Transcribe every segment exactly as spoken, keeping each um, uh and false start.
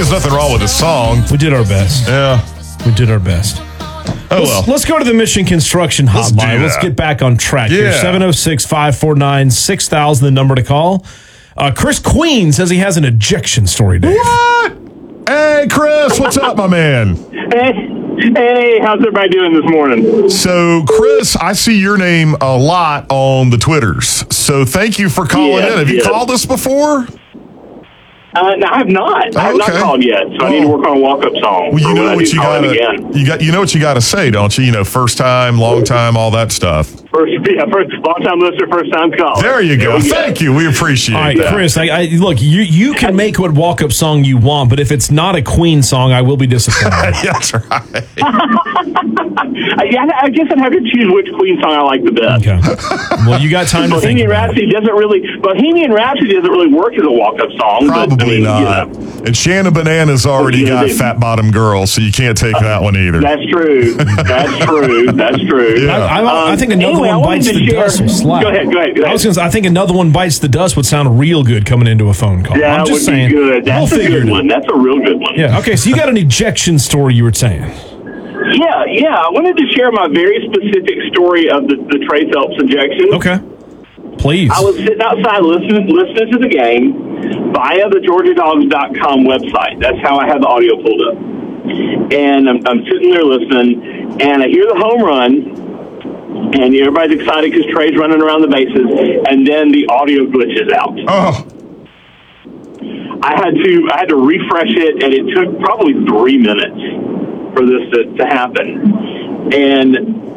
there's nothing wrong with the song. We did our best. Yeah. We did our best. Oh, let's, well. let's go to the Mission Construction Let's do Hotline. Let's, that. get back on track here. Yeah. seven oh six, five four nine, six thousand, the number to call. Uh, Chris Queen says he has an ejection story, Dave. What? Hey, Chris, what's up, my man? Hey, hey, how's everybody doing this morning? So, Chris, I see your name a lot on the Twitters. So, thank you for calling Yes, in. Have you yes. called us before? Uh, no, I have not. I have Okay. not called yet, so I need to work on a walk-up song. Well, you for when know I what do you call in gotta again. you got you know what you gotta say, don't you? You know, first time, long time, all that stuff. First, yeah, first, long-time listener, first-time caller. There you go. we Thank you. We appreciate All right, that. Chris, I, I, look, you, you can make what walk-up song you want, but if it's not a Queen song, I will be disappointed. That's right. I, yeah, I guess I'd have to choose which Queen song I like the best. Okay. Well, you got time to think Bohemian about it. Rhapsody doesn't really. Bohemian Rhapsody doesn't really work as a walk-up song. Probably but, I mean, not. You know, And Shannon Banana's already Yeah, got they- Fat Bottom Girl, so you can't take that one either. that's true. That's true. That's true. Yeah. I, I, I think another anyway, I one wanted bites to the share- dust will slap. Go ahead, go ahead, go ahead. I was going to say, I think another one bites the dust would sound real good coming into a phone call. That I'm just would saying. be good. That's we'll a figure good it out. one. That's a real good one. Yeah. Okay. So you got an ejection story you were saying. Yeah, yeah. I wanted to share my very specific story of the, the Trey Phelps ejection. Okay. Please. I was sitting outside listening, listening to the game via the Georgia Dogs dot com website. That's how I had the audio pulled up. And I'm, I'm sitting there listening, and I hear the home run, and everybody's excited because Trey's running around the bases, and then the audio glitches out. Oh, I had to I had to refresh it, and it took probably three minutes for this to, to happen. And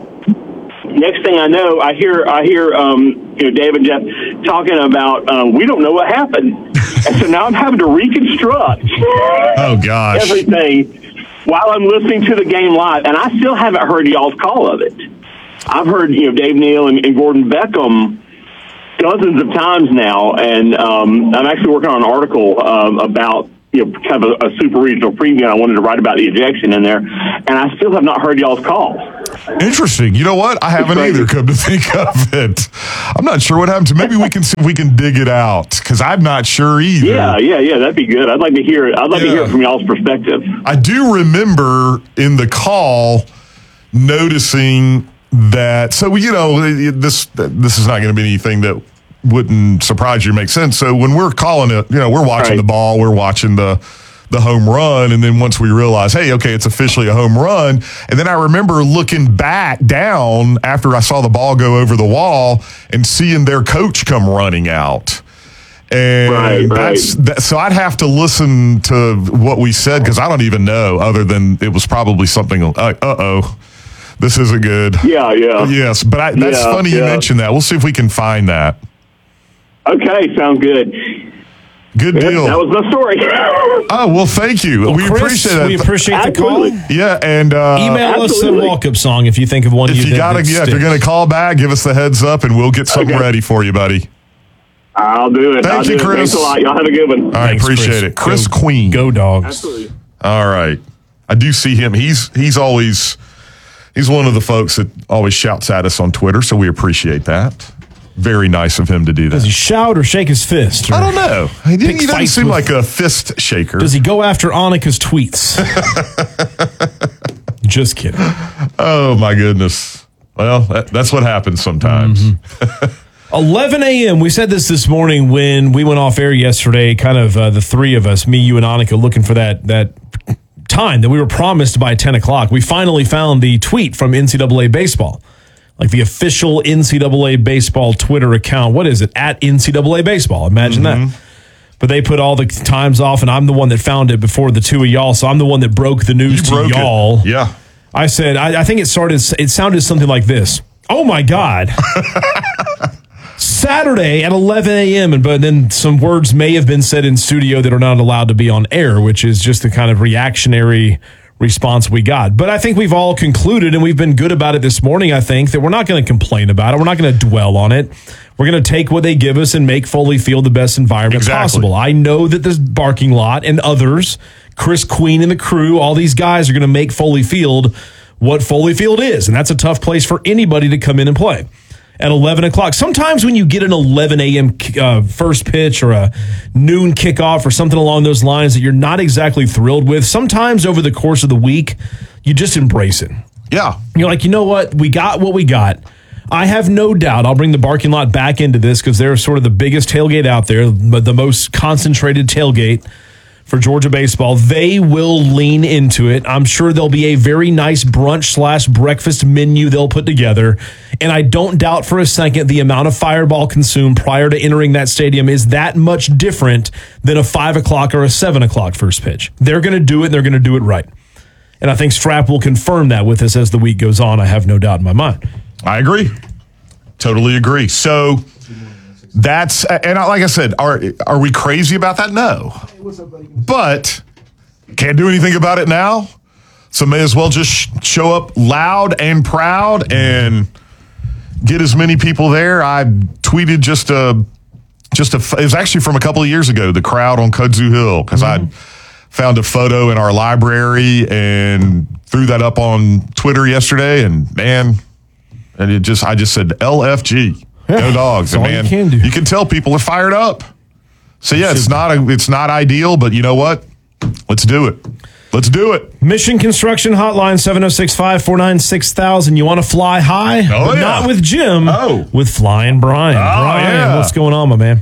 next thing I know, I hear I hear um, you know Dave and Jeff talking about um, we don't know what happened, and so now I'm having to reconstruct oh gosh. everything while I'm listening to the game live, and I still haven't heard y'all's call of it. I've heard you know Dave Neal and, and Gordon Beckham dozens of times now, and um, I'm actually working on an article um, about you know kind of a, a super regional preview. I wanted to write about the ejection in there, and I still have not heard y'all's call. Interesting. You know what? I haven't crazy. either, come to think of it. I'm not sure what happened to Maybe we can see if we can dig it out, because I'm not sure either. Yeah, yeah, yeah, that'd be good. I'd like to hear it. I'd like Yeah. to hear it from y'all's perspective. I do remember in the call noticing that. So, you know, this this is not going to be anything that wouldn't surprise you, make sense. So when we're calling it, you know, we're watching Right. the ball, we're watching the the home run, and then once we realize, hey, okay, it's officially a home run, and then I remember looking back down after I saw the ball go over the wall and seeing their coach come running out. And Right, right. that's that, so I'd have to listen to what we said, because I don't even know, other than it was probably something, uh oh, this isn't good. Yeah, yeah. Yes, but I, that's Yeah, funny you yeah. mentioned that. We'll see if we can find that. Okay, sounds good. Good Yeah, deal. that was my story. Oh, well, thank you. Well, we Chris, appreciate that. we appreciate the Absolutely. call. Yeah, and uh, Email us a Absolutely. walk-up song if you think of one. if you you think got to, that yeah, if you're sticks. going to call back, give us the heads up, and we'll get something Okay. ready for you, buddy. I'll do it. Thank I'll you, do it. Chris. Thanks a lot. Y'all have a good one. All right, Thanks, appreciate Chris. it. Chris Go- Queen. Go Dogs. Absolutely. All right. I do see him. He's he's always he's one of the folks that always shouts at us on Twitter, so we appreciate that. Very nice of him to do Does he that. shout or shake his fist? Or I don't know. He, Pick he doesn't fights seem with- like a fist shaker. Does he go after Annika's tweets? Just kidding. Oh my goodness. Well, that, that's what happens sometimes. Mm-hmm. eleven a.m. We said this this morning when we went off air yesterday, kind of uh, the three of us, me, you, and Annika, looking for that that time that we were promised by ten o'clock. We finally found the tweet from N C double A Baseball, like the official N C double A Baseball Twitter account. What is it? At N C double A Baseball. Imagine Mm-hmm. that. But they put all the times off, and I'm the one that found it before the two of y'all, so I'm the one that broke the news You to broke y'all. it. Yeah. I said, I, I think it started, it sounded something like this. Oh my God. Saturday at eleven a.m. And but then some words may have been said in studio that are not allowed to be on air, which is just the kind of reactionary response we got. But I think we've all concluded, and we've been good about it this morning, I think, that we're not going to complain about it. We're not going to dwell on it. We're going to take what they give us and make Foley Field the best environment Exactly. possible. I know that this Barking Lot and others, Chris Queen and the crew, all these guys are going to make Foley Field what Foley Field is. And that's a tough place for anybody to come in and play. at eleven o'clock. Sometimes when you get an eleven a.m. Uh, first pitch or a noon kickoff or something along those lines that you're not exactly thrilled with, sometimes over the course of the week, you just embrace it. Yeah. You're like, you know what? We got what we got. I have no doubt I'll bring the parking lot back into this because they're sort of the biggest tailgate out there, but the most concentrated tailgate for Georgia baseball. They will lean into it. I'm sure there'll be a very nice brunch slash breakfast menu they'll put together. And I don't doubt for a second the amount of Fireball consumed prior to entering that stadium is that much different than a five o'clock or a seven o'clock first pitch. They're going to do it, and they're going to do it right. And I think Strap will confirm that with us as the week goes on. I have no doubt in my mind. I agree. Totally agree. So that's, and like I said, are are we crazy about that? No. But can't do anything about it now. So may as well just show up loud and proud and get as many people there. I tweeted just a, just a, it was actually from a couple of years ago, the crowd on Kudzu Hill, because mm-hmm. I found a photo in our library and threw that up on Twitter yesterday, and man, and it just, I just said L F G. Yeah, Go Dogs. And man, you can, do. you can tell people are fired up. So yeah, it's not a, it's not ideal, but you know what? Let's do it. Let's do it. Mission Construction Hotline, seven oh six, five four nine, six thousand. You want to fly high? Oh, but yeah. Not with Jim. Oh. With Flying Brian. Oh, Brian, yeah. what's going on, my man?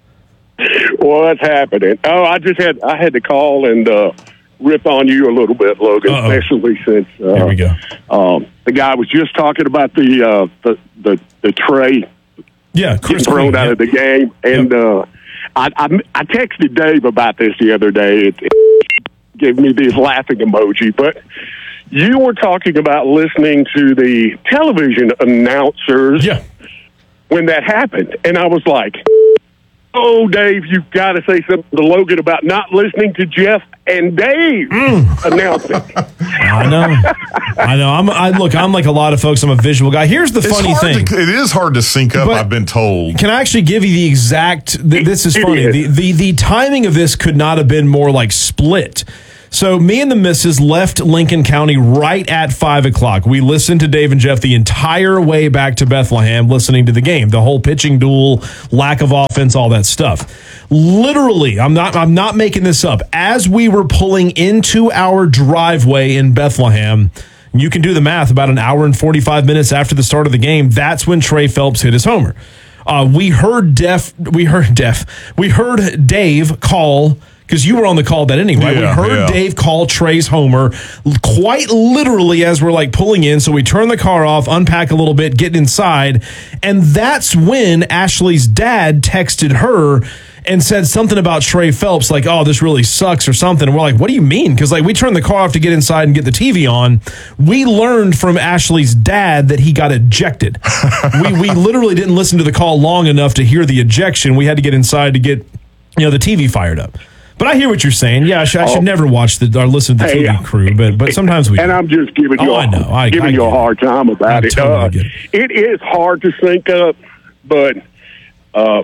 What's happening? Oh, I just had I had to call and uh, rip on you a little bit, Logan, Uh-oh. especially since uh, Here we go. Um, the guy was just talking about the uh, the, the the tray Yeah, Chris getting thrown Green, out yeah. of the game, and Yep. uh, I, I I texted Dave about this the other day. It, it gave me this laughing emoji, but you were talking about listening to the television announcers Yeah. when that happened, and I was like, oh, Dave, you've got to say something to Logan about not listening to Jeff and Dave Mm. announcing. I know. I know. I'm, I Look, I'm like a lot of folks. I'm a visual guy. Here's the It's funny hard thing. to, it is hard to sync up, But- I've been told. Can I actually give you the exact? Th- this is It funny. is. The, the the timing of this could not have been more like split. So me and the missus left Lincoln County right at five o'clock. We listened to Dave and Jeff the entire way back to Bethlehem, listening to the game, the whole pitching duel, lack of offense, all that stuff. Literally, I'm not I'm not making this up. As we were pulling into our driveway in Bethlehem, you can do the math, about an hour and forty-five minutes after the start of the game, that's when Trey Phelps hit his homer. Uh, we heard Def, we heard Def, we heard Dave call, because you were on the call that anyway. Yeah, we heard yeah. Dave call Trey's homer quite literally as we're like pulling in. So we turn the car off, unpack a little bit, get inside. And that's when Ashley's dad texted her and said something about Trey Phelps, like, oh, this really sucks or something. And we're like, what do you mean? Because like we turned the car off to get inside and get the T V on. We learned from Ashley's dad that he got ejected. we we literally didn't listen to the call long enough to hear the ejection. We had to get inside to get, you know, the T V fired up. But I hear what you're saying. Yeah, I should, I should Oh. never watch the or listen to the Hey, T V crew, but but sometimes we. And do. I'm just giving you, Oh, a, I know. I- giving I you get a it. hard time about I it. totally Uh, get it. it is hard to sync up, but uh,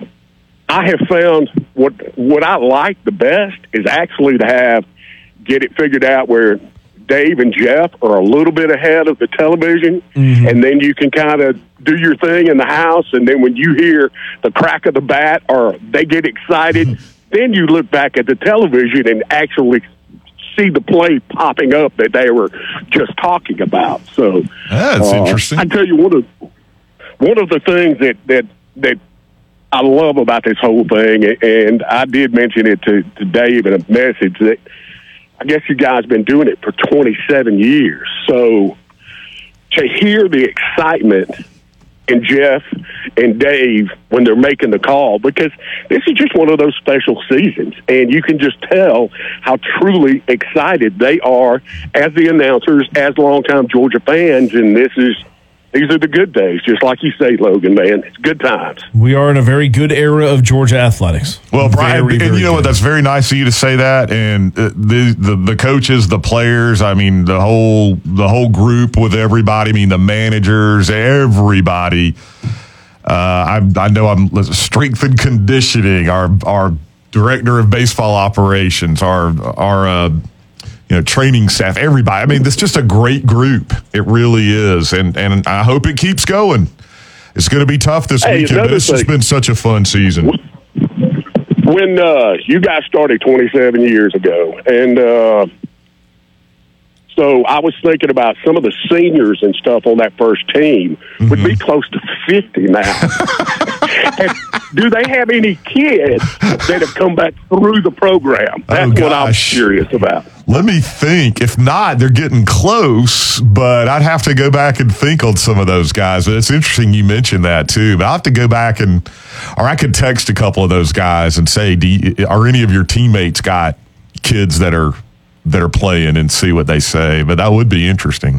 I have found what what I like the best is actually to have get it figured out where Dave and Jeff are a little bit ahead of the television, Mm-hmm. and then you can kind of do your thing in the house, and then when you hear the crack of the bat or they get excited, then you look back at the television and actually see the play popping up that they were just talking about. So That's uh, interesting. I tell you, one of one of the things that that that I love about this whole thing, and I did mention it to, to Dave in a message, that I guess you guys have been doing it for twenty-seven years. So to hear the excitement in Jeff and Dave when they're making the call, because this is just one of those special seasons, and you can just tell how truly excited they are as the announcers, as longtime Georgia fans, and this is these are the good days, just like you say, Logan, man. It's good times. We are in a very good era of Georgia athletics. Well, Brian, Very, and very you know what? good. That's very nice of you to say that. And uh, the, the the coaches, the players, I mean, the whole the whole group with everybody. I mean, the managers, everybody. Uh, I I know I'm strength and conditioning. Our our director of baseball operations, our our uh, you know training staff, everybody. I mean, it's just a great group. It really is, and and I hope it keeps going. It's going to be tough this Hey, weekend, but another it's just thing. been such a fun season. When uh, you guys started twenty-seven years ago, and uh, so I was thinking about some of the seniors and stuff on that first team mm-hmm. would be close to fifty now. And do they have any kids that have come back through the program? That's oh, what I'm curious about. Let me think. If not, they're getting close, but I'd have to go back and think on some of those guys. But it's interesting you mentioned that too. But I'll have to go back and, or I could text a couple of those guys and say, do you, are any of your teammates got kids that are that are playing, and see what they say? But that would be interesting.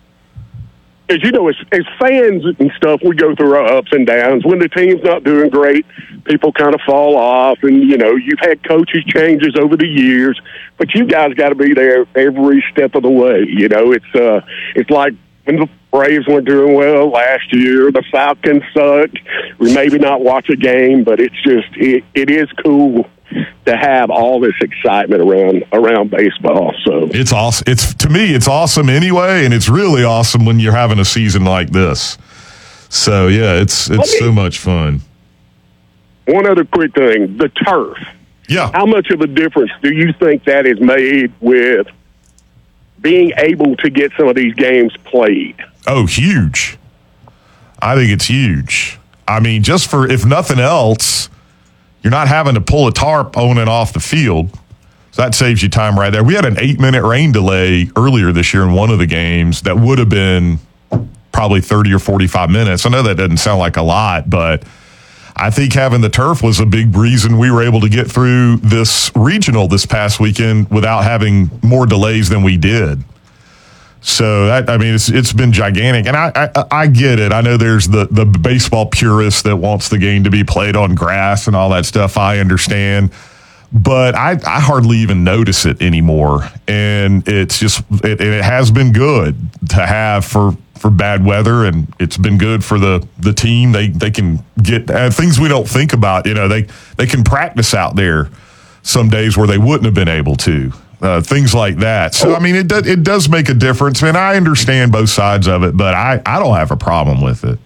As you know, as, as fans and stuff, we go through our ups and downs. When the team's not doing great, people kind of fall off. And, you know, you've had coaches changes over the years, but you guys got to be there every step of the way. You know, it's uh, it's like when the Braves weren't doing well last year, the Falcons sucked. We maybe not watch a game, but it's just, it, it is cool to have all this excitement around around baseball. So it's awesome. It's to me, it's awesome anyway, and it's really awesome when you're having a season like this. So yeah, it's it's me, so much fun. One other quick thing: the turf. Yeah. How much of a difference do you think that is made with being able to get some of these games played? Oh, huge. I think it's huge. I mean, just for if nothing else, you're not having to pull a tarp on and off the field. So that saves you time right there. We had an eight-minute rain delay earlier this year in one of the games that would have been probably thirty or forty-five minutes. I know that doesn't sound like a lot, but I think having the turf was a big reason we were able to get through this regional this past weekend without having more delays than we did. So, that, I mean, it's it's been gigantic. And I, I I get it. I know there's the, the baseball purist that wants the game to be played on grass and all that stuff. I understand. But I, I hardly even notice it anymore. And it's just, it, it has been good to have for, for bad weather. And it's been good for the, the team. They they can get uh, things we don't think about. You know, they, they can practice out there some days where they wouldn't have been able to. Uh, things like that. So, I mean, it, do, it does make a difference. I mean, I understand both sides of it, but I, I don't have a problem with it.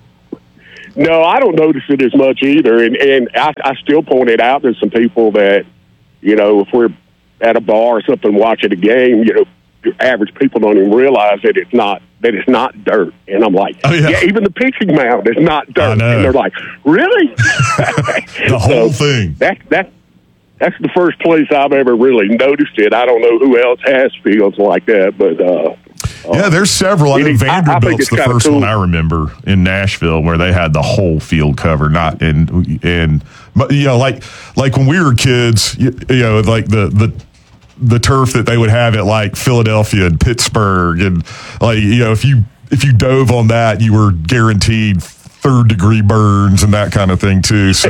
No, I don't notice it as much either. And, and I, I still pointed out there's some people that, you know, if we're at a bar or something watching a game, you know, average people don't even realize that it's not that it's not dirt. And I'm like, oh, yeah. yeah, even the pitching mound is not dirt. And they're like, really? The whole so thing. That, that, That's the first place I've ever really noticed it. I don't know who else has fields like that, but uh, yeah, there's several. I know Vanderbilt's I, I the first cool. one I remember in Nashville where they had the whole field covered. Not and and but you know, like like when we were kids, you, you know, like the the. the turf that they would have at like Philadelphia and Pittsburgh, and like, you know, if you if you dove on that, you were guaranteed third degree burns and that kind of thing too. So,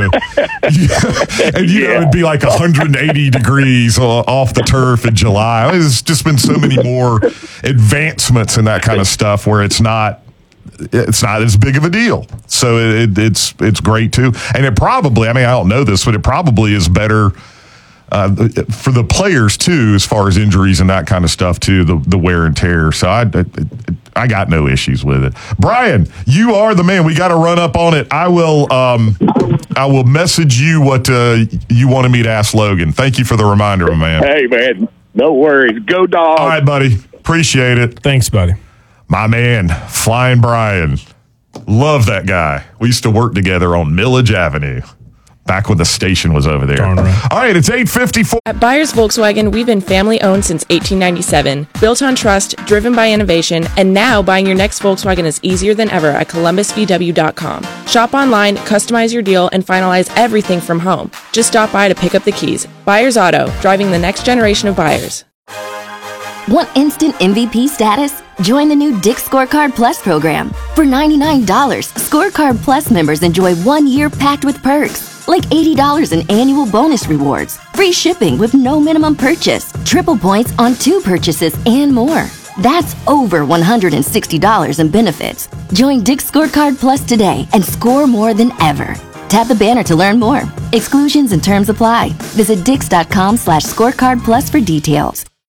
and you know, it'd be like one hundred eighty degrees off the turf in July. There's just been so many more advancements in that kind of stuff where it's not. It's not as big of a deal. So it, it's it's great too, and it probably. I mean, I don't know this, but it probably is better. Uh, for the players too, as far as injuries and that kind of stuff too, the the wear and tear. So I, I, I got no issues with it. Brian, you are the man. We got to run up on it. I will um, I will message you what uh, you wanted me to ask Logan. Thank you for the reminder, my man. Hey man, no worries. Go Dogs. All right, buddy. Appreciate it. Thanks, buddy. My man, Flying Brian. Love that guy. We used to work together on Millage Avenue. Back when the station was over there. Right. All right, it's eight fifty-four. At Byers Volkswagen, we've been family-owned since eighteen ninety-seven. Built on trust, driven by innovation, and now buying your next Volkswagen is easier than ever at Columbus V W dot com. Shop online, customize your deal, and finalize everything from home. Just stop by to pick up the keys. Byers Auto, driving the next generation of buyers. Want instant M V P status? Join the new Dick's Scorecard Plus program. For ninety-nine dollars, Scorecard Plus members enjoy one year packed with perks. Like eighty dollars in annual bonus rewards, free shipping with no minimum purchase, triple points on two purchases, and more. That's over one hundred sixty dollars in benefits. Join Dick's Scorecard Plus today and score more than ever. Tap the banner to learn more. Exclusions and terms apply. Visit dix dot com slash scorecard plus for details.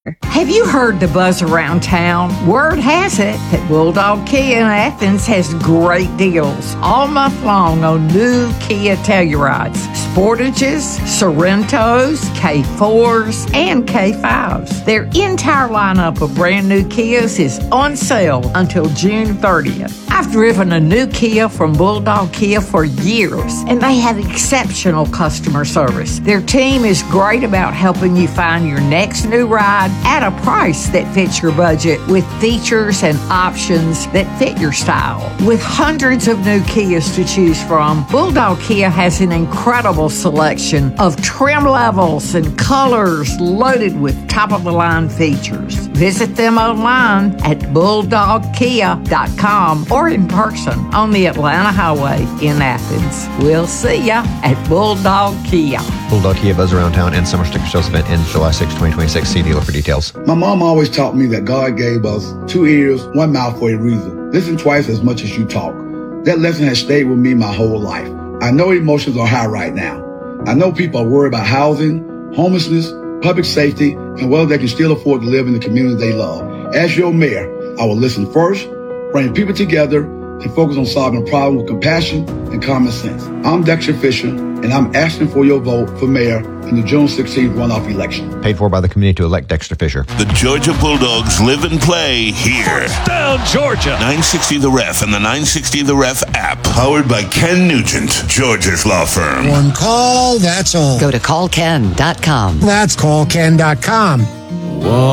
Have you heard the buzz around town? Word has it that Bulldog Kia in Athens has great deals all month long on new Kia Tellurides, Sportages, Sorrentos, K fours, and K fives. Their entire lineup of brand new Kias is on sale until June thirtieth. I've driven a new Kia from Bulldog Kia for years, and they have exceptional customer service. Their team is great about helping you find your next new ride at a price that fits your budget with features and options that fit your style. With hundreds of new Kias to choose from, Bulldog Kia has an incredible selection of trim levels and colors loaded with top-of-the-line features. Visit them online at bulldog kia dot com or in person on the Atlanta Highway in Athens. We'll see ya at Bulldog Kia. Bulldog Kia Buzz Around Town and Summer Sticker Sales event ends July sixth, twenty twenty-six. See dealer for details. My mom always taught me that God gave us two ears, one mouth for a reason. Listen twice as much as you talk. That lesson has stayed with me my whole life. I know emotions are high right now. I know people are worried about housing, homelessness, public safety, and whether they can still afford to live in the community they love. As your mayor, I will listen first, bring people together, and focus on solving the problem with compassion and common sense. I'm Dexter Fisher, and I'm asking for your vote for mayor in the June sixteenth runoff election. Paid for by the community to elect Dexter Fisher. The Georgia Bulldogs live and play here. Down Georgia. nine sixty The Ref and the nine sixty The Ref app. Powered by Ken Nugent, Georgia's law firm. One call, that's all. Go to call ken dot com. That's call ken dot com. Whoa.